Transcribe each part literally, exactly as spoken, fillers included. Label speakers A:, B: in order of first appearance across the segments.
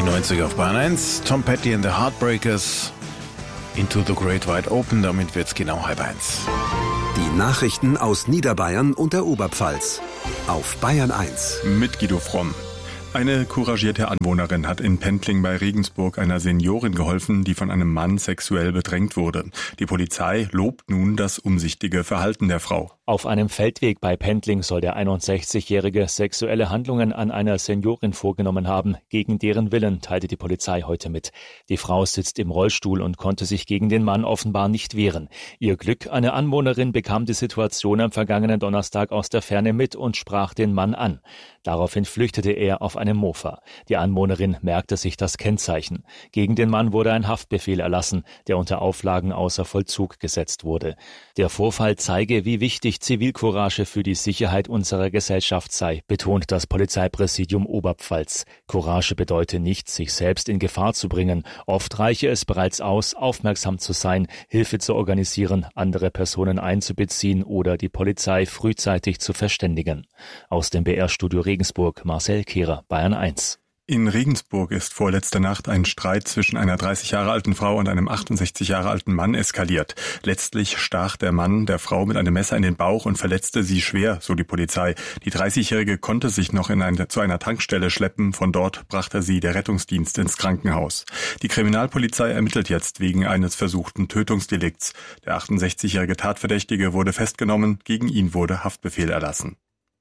A: neunzig auf Bayern eins. Tom Petty and the Heartbreakers. Into the Great Wide Open. Damit wird's genau halb eins.
B: Die Nachrichten aus Niederbayern und der Oberpfalz. Auf Bayern eins.
C: Mit Guido Fromm. Eine couragierte Anwohnerin hat in Pentling bei Regensburg einer Seniorin geholfen, die von einem Mann sexuell bedrängt wurde. Die Polizei lobt nun das umsichtige Verhalten der Frau.
D: Auf einem Feldweg bei Pentling soll der einundsechzigjährige sexuelle Handlungen an einer Seniorin vorgenommen haben. Gegen deren Willen, teilte die Polizei heute mit. Die Frau sitzt im Rollstuhl und konnte sich gegen den Mann offenbar nicht wehren. Ihr Glück, eine Anwohnerin bekam die Situation am vergangenen Donnerstag aus der Ferne mit und sprach den Mann an. Daraufhin flüchtete er auf einem Mofa. Die Anwohnerin merkte sich das Kennzeichen. Gegen den Mann wurde ein Haftbefehl erlassen, der unter Auflagen außer Vollzug gesetzt wurde. Der Vorfall zeige, wie wichtig Zivilcourage für die Sicherheit unserer Gesellschaft sei, betont das Polizeipräsidium Oberpfalz. Courage bedeute nicht, sich selbst in Gefahr zu bringen. Oft reiche es bereits aus, aufmerksam zu sein, Hilfe zu organisieren, andere Personen einzubeziehen oder die Polizei frühzeitig zu verständigen. Aus dem B R-Studio Regensburg, Marcel Kehrer, Bayern eins.
C: In Regensburg ist vorletzte Nacht ein Streit zwischen einer dreißig Jahre alten Frau und einem achtundsechzig Jahre alten Mann eskaliert. Letztlich stach der Mann der Frau mit einem Messer in den Bauch und verletzte sie schwer, so die Polizei. Die dreißigjährige konnte sich noch in eine, zu einer Tankstelle schleppen. Von dort brachte sie der Rettungsdienst ins Krankenhaus. Die Kriminalpolizei ermittelt jetzt wegen eines versuchten Tötungsdelikts. Der achtundsechzigjährige Tatverdächtige wurde festgenommen. Gegen ihn wurde Haftbefehl erlassen.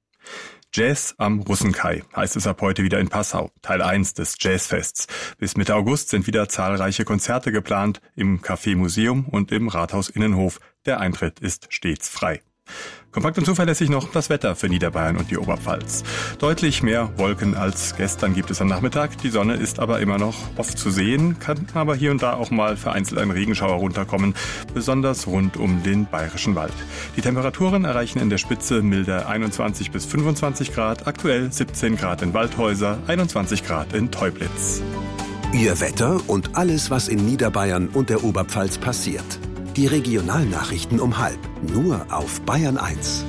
C: Jazz am Russenkai heißt es ab heute wieder in Passau, Teil eins des Jazzfests. Bis Mitte August sind wieder zahlreiche Konzerte geplant im Café Museum und im Rathaus Innenhof. Der Eintritt ist stets frei. Kompakt und zuverlässig noch das Wetter für Niederbayern und die Oberpfalz. Deutlich mehr Wolken als gestern gibt es am Nachmittag. Die Sonne ist aber immer noch oft zu sehen, kann aber hier und da auch mal vereinzelt ein Regenschauer runterkommen, besonders rund um den Bayerischen Wald. Die Temperaturen erreichen in der Spitze milde einundzwanzig bis fünfundzwanzig Grad, aktuell siebzehn Grad in Waldhäuser, einundzwanzig Grad in Teublitz.
B: Ihr Wetter und alles, was in Niederbayern und der Oberpfalz passiert. Die Regionalnachrichten um halb, nur auf Bayern eins.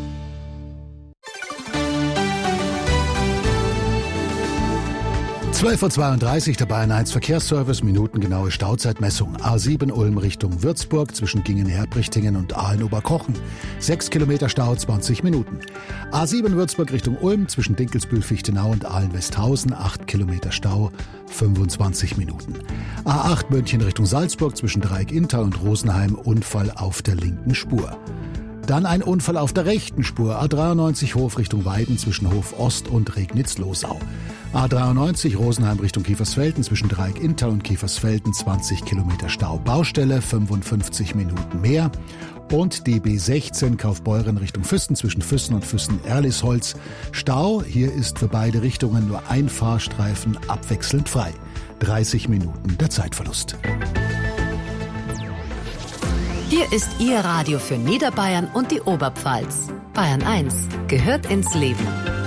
E: zwölf Uhr zweiunddreißig, der Bayern eins Verkehrsservice, minutengenaue Stauzeitmessung. A sieben Ulm Richtung Würzburg zwischen Gingen-Herbrichtingen und Aalen-Oberkochen. sechs Kilometer Stau, zwanzig Minuten. A sieben Würzburg Richtung Ulm zwischen Dinkelsbühl-Fichtenau und Aalen-Westhausen, acht Kilometer Stau, fünfundzwanzig Minuten. A acht München Richtung Salzburg zwischen Dreieck-Inntal und Rosenheim, Unfall auf der linken Spur. Dann ein Unfall auf der rechten Spur, A dreiundneunzig Hof Richtung Weiden zwischen Hof Ost und Regnitz-Losau. A dreiundneunzig Rosenheim Richtung Kiefersfelden zwischen Dreieck-Inntal und Kiefersfelden, zwanzig Kilometer Stau. Baustelle, fünfundfünfzig Minuten mehr. Und die B sechzehn Kaufbeuren Richtung Füssen zwischen Füssen und Füssen-Erlisholz. Stau, hier ist für beide Richtungen nur ein Fahrstreifen abwechselnd frei. dreißig Minuten der Zeitverlust.
F: Hier ist Ihr Radio für Niederbayern und die Oberpfalz. Bayern eins gehört ins Leben.